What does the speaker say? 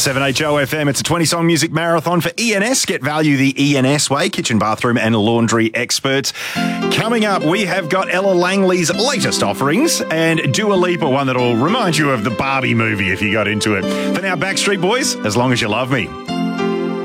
7HOFM, it's a 20-song music marathon for ENS. Get value the ENS way, kitchen, bathroom and laundry experts. Coming up, we have got Ella Langley's latest offerings and Dua Lipa, one that'll remind you of the Barbie movie if you got into it. For now, Backstreet Boys, As Long As You Love Me.